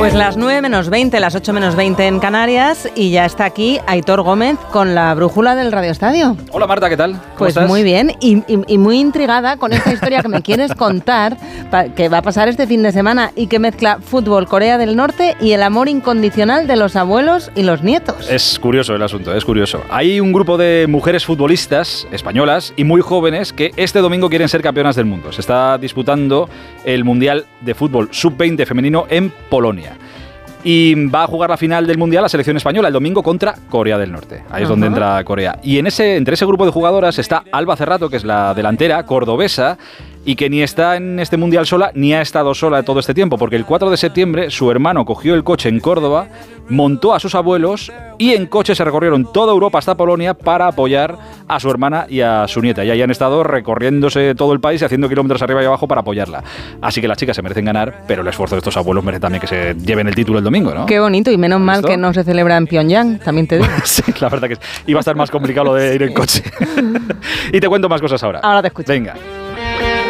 Pues las 9 menos 20, las 8 menos 20 en Canarias, y ya está aquí Aitor Gómez con la brújula del Radio Estadio. Hola Marta, ¿qué tal? ¿Cómo pues estás? Muy bien, y muy intrigada con esta historia que me quieres contar, que va a pasar este fin de semana y que mezcla fútbol, Corea del Norte y el amor incondicional de los abuelos y los nietos. Es curioso el asunto, es curioso. Hay un grupo de mujeres futbolistas españolas y muy jóvenes que este domingo quieren ser campeonas del mundo. Se está disputando el Mundial de Fútbol Sub-20 femenino en Polonia. Y va a jugar la final del Mundial la selección española el domingo contra Corea del Norte. Ahí es donde entra Corea. Y entre ese grupo de jugadoras está Alba Cerrato, que es la delantera cordobesa, y que ni está en este Mundial sola, ni ha estado sola todo este tiempo, porque el 4 de septiembre su hermano cogió el coche en Córdoba, montó a sus abuelos y en coche se recorrieron toda Europa hasta Polonia para apoyar a su hermana y a su nieta. Y ahí han estado recorriéndose todo el país y haciendo kilómetros arriba y abajo para apoyarla. Así que las chicas se merecen ganar, pero el esfuerzo de estos abuelos merece también que se lleven el título el domingo, ¿no? Qué bonito, y menos mal que no se celebra en Pyongyang, también te digo. Sí, la verdad que iba a estar más complicado lo de ir en coche. Y te cuento más cosas ahora. Ahora te escucho. Venga.